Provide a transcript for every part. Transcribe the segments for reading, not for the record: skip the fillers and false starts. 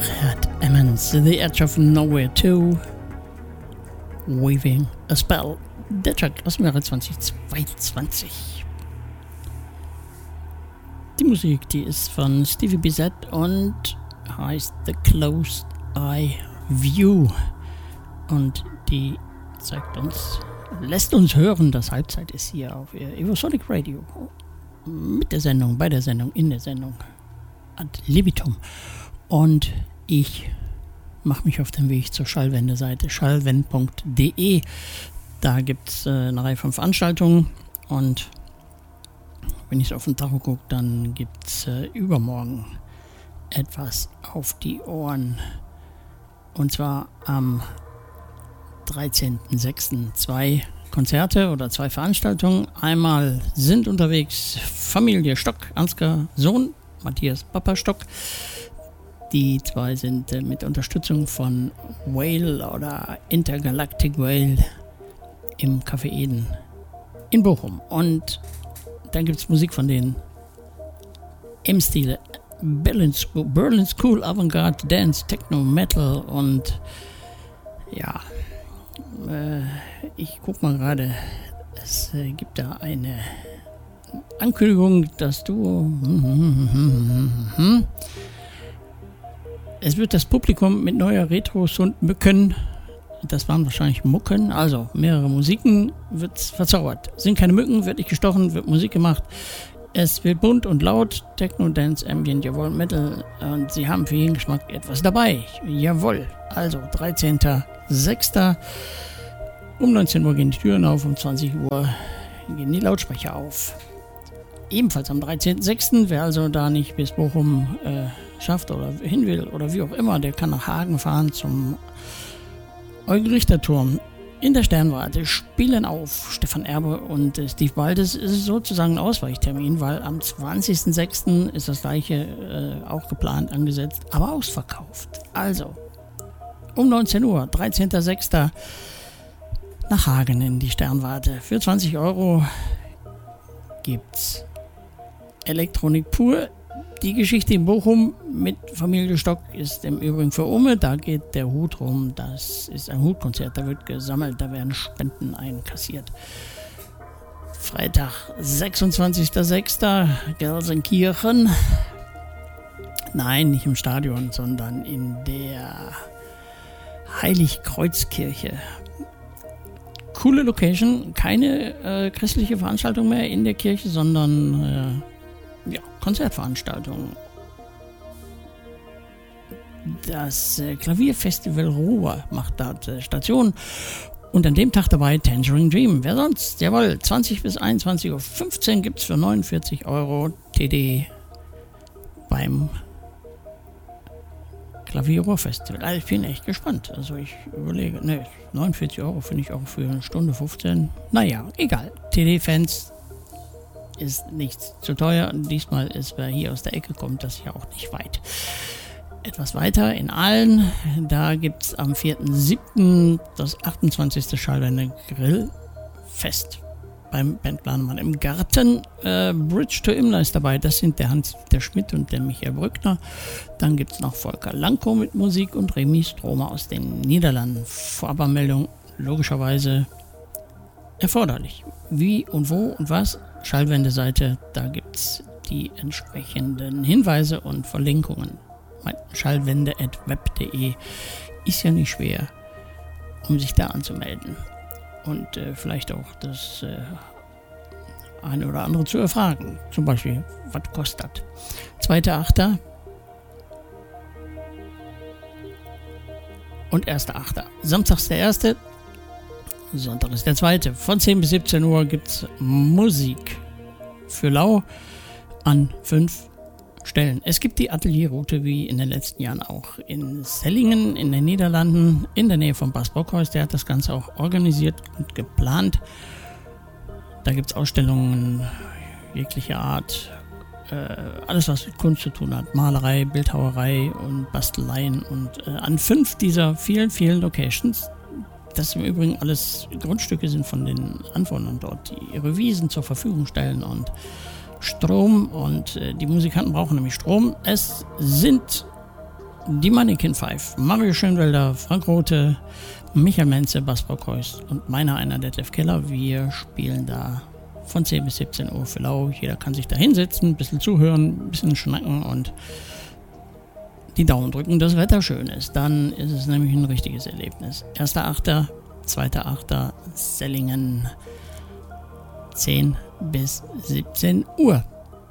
Gert Emmons, The Edge of Nowhere 2, Weaving a Spell, der Track aus dem Jahre 2022. Die Musik, die ist von Stevie Bissett und heißt The Closed Eye View und die lässt uns hören, dass Halbzeit ist hier auf Evosonic Radio mit der Sendung, bei der Sendung, in der Sendung ad libitum. Und ich mache mich auf den Weg zur Schallwende-Seite schallwend.de. Da gibt es eine Reihe von Veranstaltungen und wenn ich auf den Tacho gucke, dann gibt es übermorgen etwas auf die Ohren. Und zwar am 13.06. 2 Konzerte oder 2 Veranstaltungen. Einmal sind unterwegs Familie Stock, Ansgar Sohn, Matthias Papa Stock. Die 2 sind mit Unterstützung von Whale oder Intergalactic Whale im Café Eden in Bochum. Und dann gibt es Musik von denen im Stile Berlin School, Avantgarde, Dance, Techno, Metal und ja, ich guck mal gerade, es gibt da eine Ankündigung, dass es wird das Publikum mit neuer Retros und Mücken, das waren wahrscheinlich Mucken, also mehrere Musiken, wird verzaubert. Sind keine Mücken, wird nicht gestochen, wird Musik gemacht. Es wird bunt und laut, Techno, Dance, Ambient, jawohl, Metal und sie haben für jeden Geschmack etwas dabei. Jawohl, also 13.06. Um 19 Uhr gehen die Türen auf, um 20 Uhr gehen die Lautsprecher auf. Ebenfalls am 13.06., wer also da nicht bis Bochum schafft oder hin will oder wie auch immer, der kann nach Hagen fahren zum Eugen-Richter-Turm. In der Sternwarte spielen auf Stefan Erbe und Steve Baldes. Ist sozusagen ein Ausweichtermin, weil am 20.06. ist das gleiche auch geplant, angesetzt, aber ausverkauft. Also um 19 Uhr, 13.06. nach Hagen in die Sternwarte. Für 20 € gibt's Elektronik pur. Die Geschichte in Bochum mit Familie Stock ist im Übrigen für Umme. Da geht der Hut rum. Das ist ein Hutkonzert. Da wird gesammelt. Da werden Spenden einkassiert. Freitag, 26.06. Gelsenkirchen. Nein, nicht im Stadion, sondern in der Heiligkreuzkirche. Coole Location. Keine christliche Veranstaltung mehr in der Kirche, sondern Konzertveranstaltungen. Das Klavierfestival Ruhr macht dort Station und an dem Tag dabei Tangerine Dream. Wer sonst? Jawohl, 20 bis 21.15 Uhr gibt es für 49 € TD beim Klavierrohrfestival. Also ich bin echt gespannt. Also ich überlege, 49 € finde ich auch für eine Stunde 15. Naja, egal. TD-Fans ist nichts zu teuer. Diesmal ist, wer hier aus der Ecke kommt, das ja auch nicht weit. Etwas weiter in Aalen, da gibt es am 4.7. das 28. Schallwende Grillfest beim Bandplanemann im Garten. Bridge to Imla ist dabei, das sind der Hans-Dieter Schmidt und der Michael Brückner. Dann gibt es noch Volker Lanko mit Musik und Remy Stromer aus den Niederlanden. Vorabanmeldung logischerweise erforderlich. Wie und wo und was? Schallwende-Seite, da gibt es die entsprechenden Hinweise und Verlinkungen. Schallwende@web.de ist ja nicht schwer, um sich da anzumelden und vielleicht auch das eine oder andere zu erfragen. Zum Beispiel, was kostet? 2.8. und 1.8. Samstags der 1., Sonntag ist der 2. Von 10 bis 17 Uhr gibt es Musik für Lau an 5 Stellen. Es gibt die Atelierroute wie in den letzten Jahren auch in Sellingen in den Niederlanden, in der Nähe von Bas Brockhaus. Der hat das Ganze auch organisiert und geplant. Da gibt es Ausstellungen jeglicher Art, alles was mit Kunst zu tun hat, Malerei, Bildhauerei und Basteleien und an 5 dieser vielen, vielen Locations. Das im Übrigen alles Grundstücke sind von den Anwohnern dort, die ihre Wiesen zur Verfügung stellen und Strom und die Musikanten brauchen nämlich Strom. Es sind die Mannequin 5, Mario Schönwelder, Frank Rothe, Michael Menze, Bas Brockhuis und meiner einer Detlef Keller. Wir spielen da von 10 bis 17 Uhr für lau. Jeder kann sich da hinsetzen, ein bisschen zuhören, ein bisschen schnacken und die Daumen drücken, dass das Wetter schön ist. Dann ist es nämlich ein richtiges Erlebnis. 1.8., 2.8. Sellingen, 10 bis 17 Uhr.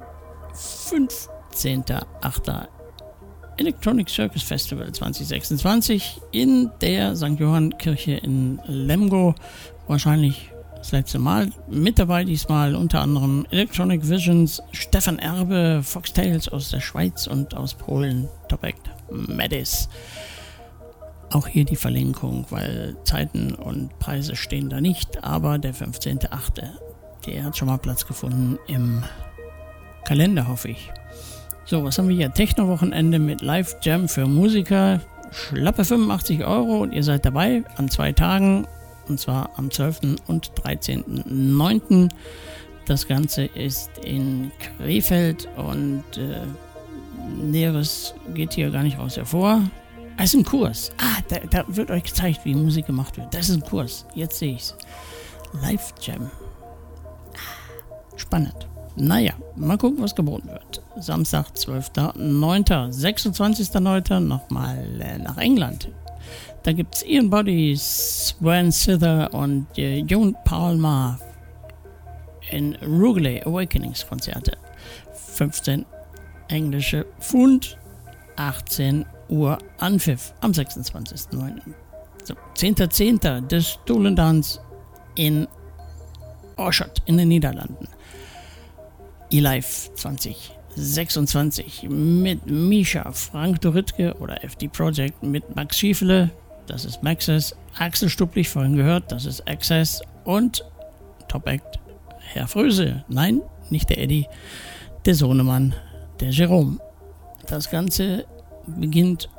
15.8. Electronic Circus Festival 2026 in der St. Johann Kirche in Lemgo. Wahrscheinlich das letzte Mal. Mit dabei diesmal unter anderem Electronic Visions, Stefan Erbe, Foxtails aus der Schweiz und aus Polen, Top Act Madis. Auch hier die Verlinkung, weil Zeiten und Preise stehen da nicht, aber der 15.8., der hat schon mal Platz gefunden im Kalender, hoffe ich. So, was haben wir hier? Techno-Wochenende mit Live-Jam für Musiker. Schlappe 85 € und ihr seid dabei an 2 Tagen. Und zwar am 12. und 13.9. Das Ganze ist in Krefeld und Näheres geht hier gar nicht raus hervor. Es ist ein Kurs. Da wird euch gezeigt, wie Musik gemacht wird. Das ist ein Kurs. Jetzt sehe ich es. Live-Jam. Spannend. Naja, mal gucken, was geboten wird. Samstag, 12.09. 26.09. nochmal nach England. Da gibt es Ian Body, Swan Sither und Jon Palmer in Rugeley Awakenings Konzerte. 15 englische Pfund, 18 Uhr Anpfiff am 26.09. So, 10.10. des Stolen Dance in Oschot in den Niederlanden. eLive 2026 mit Misha, Frank Doritke oder FD Project mit Max Schiefele, das ist Maxis, Axel Stupplich, vorhin gehört, das ist Access und Top Act Herr Fröse, nein, nicht der Eddie, der Sohnemann, der Jerome. Das Ganze beginnt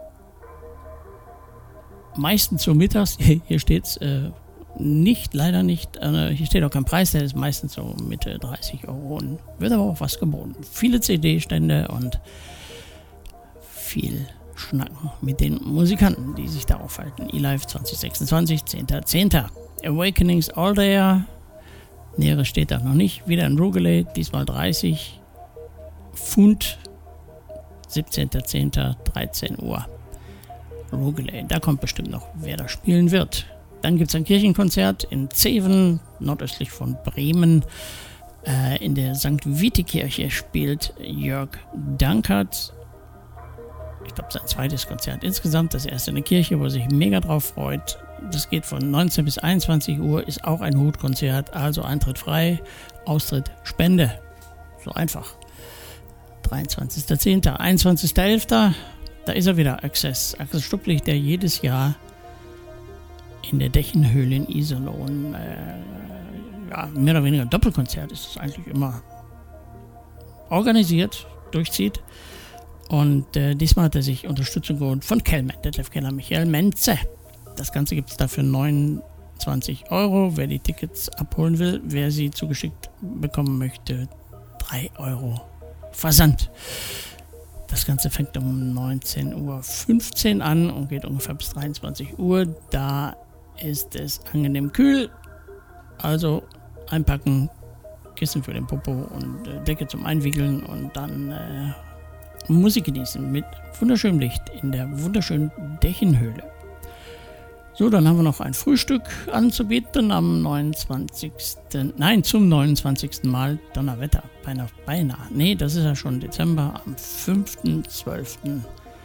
meistens so mittags, hier steht's, leider nicht, hier steht auch kein Preis, der ist meistens so Mitte 30 € und wird aber auch was geboten. Viele CD-Stände und viel Schnacken mit den Musikanten, die sich da aufhalten. eLive 2026, 10.10. Awakenings All Day, Näheres steht da noch nicht, wieder in Rugeley, diesmal 30 Pfund, 17.10. 13 Uhr. Rugeley, da kommt bestimmt noch, wer da spielen wird. Dann gibt es ein Kirchenkonzert in Zeven, nordöstlich von Bremen. In der St. Viti-Kirche spielt Jörg Dankert. Ich glaube, sein zweites Konzert insgesamt. Das erste in der Kirche, wo er sich mega drauf freut. Das geht von 19 bis 21 Uhr, ist auch ein Hutkonzert. Also Eintritt frei, Austritt Spende. So einfach. 23.10., 21.11., da ist er wieder, Access. Axel Stupplich, der jedes Jahr in der Dächenhöhle in Iserlohn, mehr oder weniger Doppelkonzert ist es eigentlich immer organisiert, durchzieht. Und diesmal hat er sich Unterstützung geholt von Kellman, Detlef Keller, Michael Menze. Das Ganze gibt es dafür 29 €, wer die Tickets abholen will. Wer sie zugeschickt bekommen möchte, 3 € Versand. Das Ganze fängt um 19.15 Uhr an und geht ungefähr bis 23 Uhr. Da ist es angenehm kühl, also einpacken, Kissen für den Popo und Decke zum Einwickeln und dann Musik genießen mit wunderschönem Licht in der wunderschönen Dächenhöhle. So, dann haben wir noch ein Frühstück anzubieten am zum 29. Mal Donnerwetter. Beinahe. Nee, das ist ja schon Dezember, am 5.12.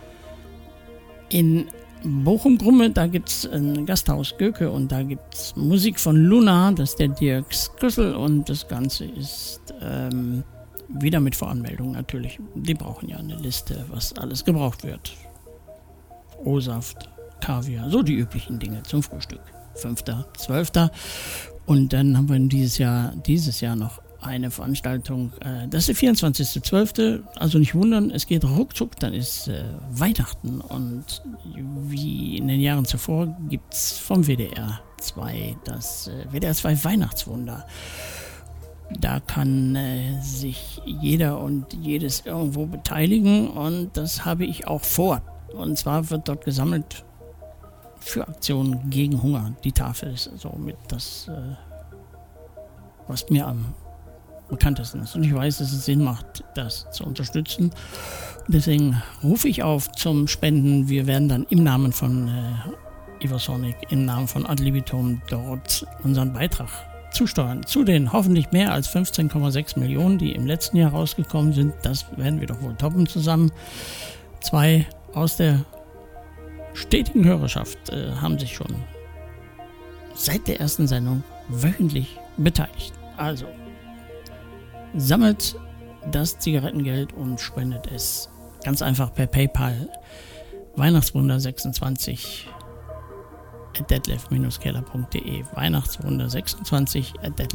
in Bochum-Grumme, da gibt es ein Gasthaus Göke und da gibt es Musik von Luna, das ist der Dirk Sküssel und das Ganze ist wieder mit Voranmeldung natürlich. Die brauchen ja eine Liste, was alles gebraucht wird. O-Saft, Kaviar, so die üblichen Dinge zum Frühstück. 5.12. Und dann haben wir dieses Jahr noch eine Veranstaltung, das ist der 24.12., also nicht wundern, es geht ruckzuck, dann ist Weihnachten und wie in den Jahren zuvor gibt es vom WDR 2 das WDR 2 Weihnachtswunder. Da kann sich jeder und jedes irgendwo beteiligen und das habe ich auch vor. Und zwar wird dort gesammelt für Aktionen gegen Hunger. Die Tafel ist somit das, was mir am bekanntesten ist. Und ich weiß, dass es Sinn macht, das zu unterstützen. Deswegen rufe ich auf zum Spenden. Wir werden dann im Namen von Evosonic, im Namen von Ad libitum dort unseren Beitrag zusteuern. Zu den hoffentlich mehr als 15,6 Millionen, die im letzten Jahr rausgekommen sind. Das werden wir doch wohl toppen zusammen. 2 aus der stetigen Hörerschaft haben sich schon seit der ersten Sendung wöchentlich beteiligt. Also sammelt das Zigarettengeld und spendet es ganz einfach per PayPal Weihnachtswunder 26 @detlef-keller.de Weihnachtswunder 26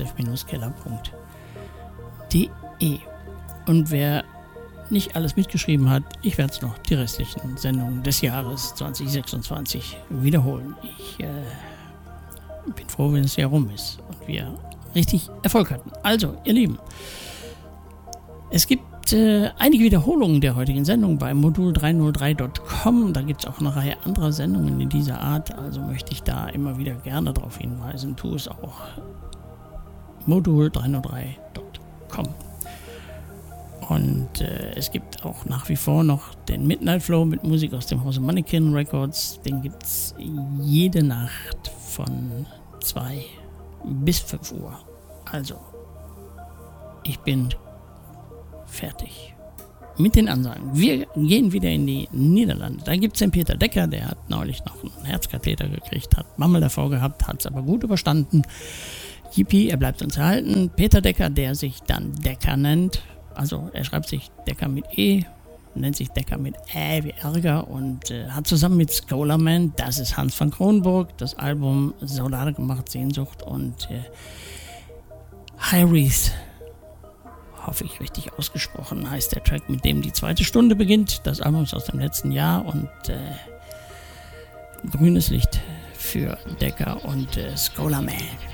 @detlef-keller.de. Und wer nicht alles mitgeschrieben hat, ich werde es noch die restlichen Sendungen des Jahres 2026 wiederholen. Ich bin froh, wenn es Jahr rum ist und wir richtig Erfolg hatten. Also, ihr Lieben, es gibt einige Wiederholungen der heutigen Sendung bei modul303.com. Da gibt es auch eine Reihe anderer Sendungen in dieser Art, also möchte ich da immer wieder gerne darauf hinweisen. Tu es auch. modul303.com. Und es gibt auch nach wie vor noch den Midnight Flow mit Musik aus dem Hause Mannequin Records. Den gibt es jede Nacht von 2 bis 5 Uhr. Also, ich bin fertig mit den Ansagen. Wir gehen wieder in die Niederlande. Da gibt es den Peter Decker, der hat neulich noch einen Herzkatheter gekriegt, hat Mammel davor gehabt, hat es aber gut überstanden. Yippie, er bleibt uns erhalten. Peter Decker, der sich dann Decker nennt, also er schreibt sich Decker mit E, nennt sich Decker mit Ä wie Ärger und hat zusammen mit Scholarman, das ist Hans van Kronenburg, das Album Solare gemacht, Sehnsucht und Hyries, hoffe ich richtig ausgesprochen, heißt der Track, mit dem die 2. Stunde beginnt. Das Album ist aus dem letzten Jahr und grünes Licht für Decker und Scholarman.